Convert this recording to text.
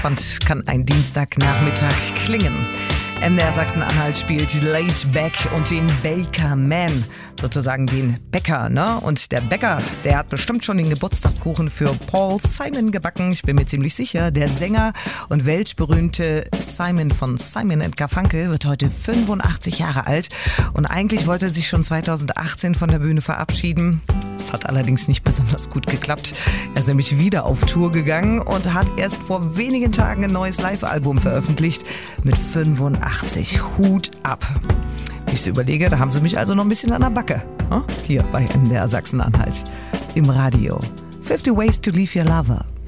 entspannt kann ein Dienstagnachmittag klingen. MDR Sachsen-Anhalt spielt Laid Back und den Baker Man, sozusagen den Bäcker, ne? Und der Bäcker, der hat bestimmt schon den Geburtstagskuchen für Paul Simon gebacken. Ich bin mir ziemlich sicher, der Sänger und weltberühmte Simon von Simon & Garfunkel wird heute 85 Jahre alt. Und eigentlich wollte er sich schon 2018 von der Bühne verabschieden. Das hat allerdings nicht besonders gut geklappt. Er ist nämlich wieder auf Tour gegangen und hat erst vor wenigen Tagen ein neues Live-Album veröffentlicht mit 85. Hut ab. Wenn ich so überlege, da haben sie mich also noch ein bisschen an der Backe. Hier bei MDR Sachsen-Anhalt. Im Radio. 50 Ways to Leave Your Lover.